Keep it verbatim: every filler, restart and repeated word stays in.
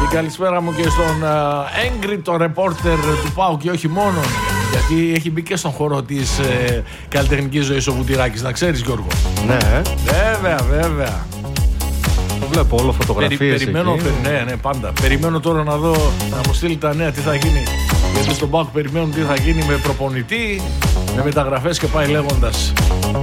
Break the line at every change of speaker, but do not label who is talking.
καλησπέρα μου και στον uh, έγκριτο ρεπόρτερ του ΠΑΟΚ και όχι μόνο. Γιατί έχει μπει και στον χώρο της ε, καλλιτεχνικής ζωής ο Βουτυράκης, να ξέρεις Γιώργο.
Ναι.
Βέβαια, βέβαια.
Το βλέπω όλο φωτογραφίες.
Περι, περιμένω, περι, ναι, ναι, πάντα. Περιμένω τώρα να δω, να μου στείλει τα νέα τι θα γίνει. Γιατί στον ΠΑΟΚ περιμένουν τι θα γίνει με προπονητή, με μεταγραφές και πάει λέγοντας.